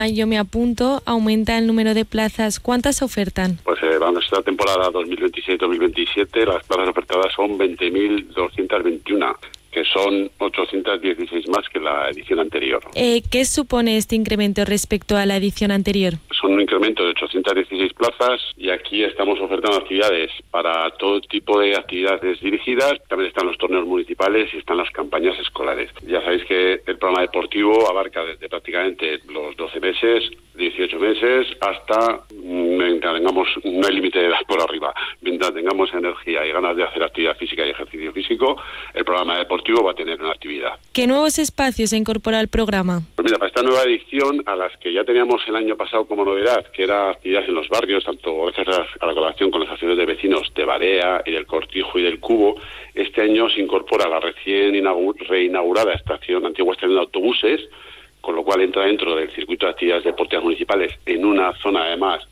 Yo me apunto, aumenta el número de plazas. ¿Cuántas ofertan? Pues vamos, esta temporada 2026-2027 las plazas ofertadas son 20.221, que son 816 más que la edición anterior. ¿Qué supone este incremento respecto a la edición anterior? Son un incremento de 816 plazas y aquí estamos ofertando actividades para todo tipo de actividades dirigidas. También están los torneos municipales y están las campañas escolares. Ya sabéis que el programa deportivo abarca desde prácticamente los 12 meses, 18 meses, hasta mientras tengamos, no hay límite de edad por arriba, mientras tengamos energía y ganas de hacer actividad física y ejercicio físico, el programa deportivo va a tener una actividad. ¿Qué nuevos espacios se incorpora al programa? Pues mira, para esta nueva edición, a las que ya teníamos el año pasado como novedad, que era actividades en los barrios, tanto gracias a la colaboración con las asociaciones de vecinos de Barea y del Cortijo y del Cubo, este año se incorpora la recién reinaugurada antigua estación de autobuses, con lo cual entra dentro del circuito de actividades deportivas municipales en una zona además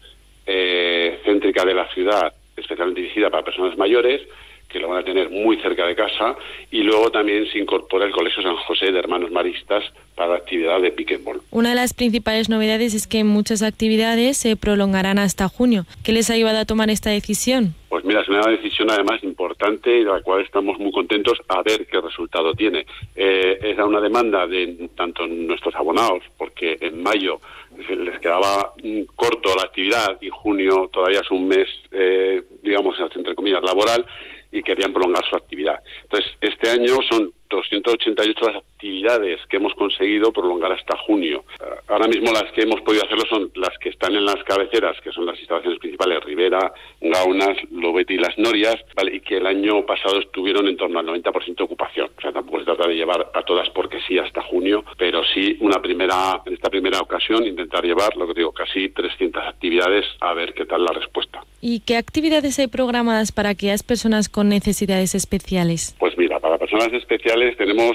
céntrica de la ciudad, especialmente dirigida para personas mayores, que lo van a tener muy cerca de casa, y luego también se incorpora el Colegio San José de Hermanos Maristas para la actividad de pickleball. Una de las principales novedades es que muchas actividades se prolongarán hasta junio. ¿Qué les ha llevado a tomar esta decisión? Pues mira, es una decisión además importante y de la cual estamos muy contentos a ver qué resultado tiene. Era una demanda de tanto nuestros abonados, porque en mayo les quedaba corto la actividad y junio todavía es un mes, digamos, entre comillas, laboral, y querían prolongar su actividad. Entonces, este año son 288 las actividades que hemos conseguido prolongar hasta junio. Ahora mismo las que hemos podido hacerlo son las que están en las cabeceras, que son las instalaciones principales, Ribera, Gaunas, Lobete y Las Norias, ¿vale? Y que el año pasado estuvieron en torno al 90% de ocupación. O sea, tampoco se trata de llevar a todas porque sí hasta junio, pero sí en esta primera ocasión intentar llevar, lo que digo, casi 300 actividades a ver qué tal la respuesta. ¿Y qué actividades hay programadas para aquellas personas con necesidades especiales? Pues mira, para personas especiales tenemos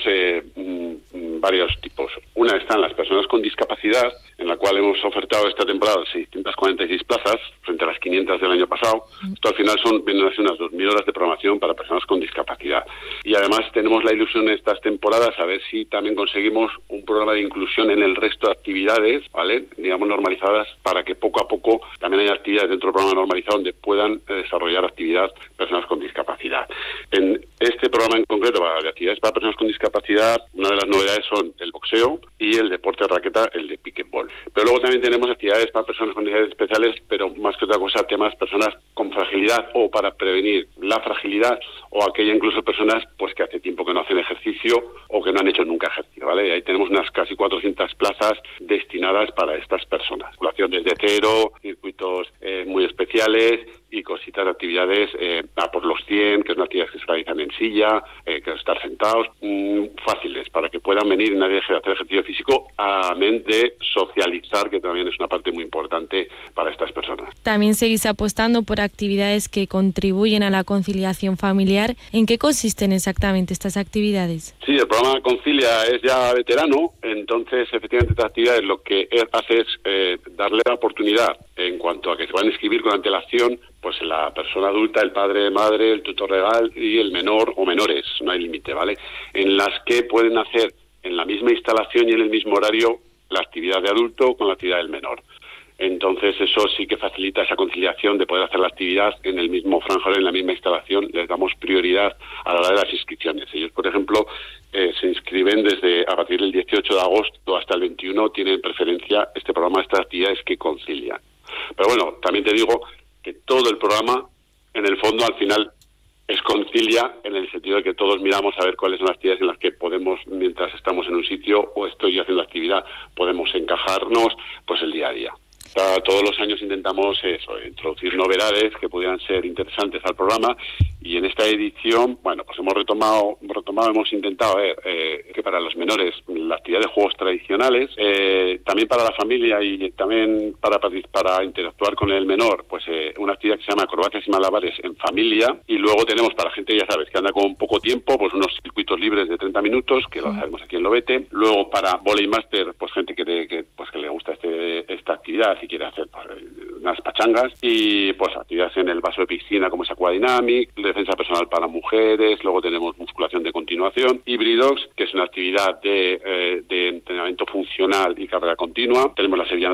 varios tipos. Una están las personas con discapacidad, en la cual hemos ofertado esta temporada 646 plazas frente a las 500 del año pasado. Esto al final vienen a ser unas 2.000 horas de programación para personas con discapacidad. Y además tenemos la ilusión en estas temporadas a ver si también conseguimos un programa de inclusión en el resto de actividades, ¿vale? Digamos normalizadas, para que poco a poco también haya actividades dentro del programa normalizado donde puedan desarrollar actividad personas con discapacidad. En este programa en concreto, para actividades para personas con discapacidad, una de las novedades son el boxeo y el deporte de raqueta, el de pickleball. Pero luego también tenemos actividades para personas con necesidades especiales, pero más que otra cosa, temas personas con fragilidad o para prevenir la fragilidad, o aquella incluso personas pues que hace tiempo que no hacen ejercicio o que no han hecho nunca ejercicio, ¿vale? Y ahí tenemos unas casi 400 plazas destinadas para estas personas. Circulación desde cero, circuitos muy especiales y cositas de actividades a por los 100, que es una actividad que se realizan en silla, que es estar sentados, fáciles, para que puedan venir y nadie deje de hacer ejercicio físico, amén de socializar, que también es una parte muy importante para estas personas. También seguís apostando por actividades que contribuyen a la conciliación familiar. ¿En qué consisten exactamente estas actividades? Sí, el programa Concilia es ya veterano, entonces efectivamente estas actividades lo que hace es darle la oportunidad en cuanto a que se van a inscribir con antelación, pues la persona adulta, el padre, madre, el tutor legal y el menor o menores, no hay límite, ¿vale? En las que pueden hacer en la misma instalación y en el mismo horario la actividad de adulto con la actividad del menor. Entonces eso sí que facilita esa conciliación de poder hacer la actividad en el mismo franja, en la misma instalación. Les damos prioridad a la hora de las inscripciones. Ellos, por ejemplo, se inscriben a partir del 18 de agosto hasta el 21, tienen preferencia este programa, estas actividades que concilian. Pero bueno, también te digo que todo el programa, en el fondo, al final, es concilia en el sentido de que todos miramos a ver cuáles son las actividades en las que podemos, mientras estamos en un sitio o estoy haciendo actividad, podemos encajarnos pues el día a día. Todos los años intentamos introducir novedades que pudieran ser interesantes al programa, y en esta edición, bueno, pues hemos intentado que para los menores la actividad de juegos tradicionales, también para la familia y también para interactuar con el menor, pues una actividad que se llama acrobacias y malabares en familia, y luego tenemos para gente, ya sabes, que anda con poco tiempo, pues unos circuitos libres de 30 minutos, que lo hacemos aquí en Lobete. Luego para Volley Master, pues gente que le gusta esta actividad y quiere hacer unas pachangas, y pues actividades en el vaso de piscina como es Aquadynamic, defensa personal para mujeres, luego tenemos musculación de continuación, Híbridox, que es una actividad de entrenamiento funcional y carrera continua, tenemos la sevillana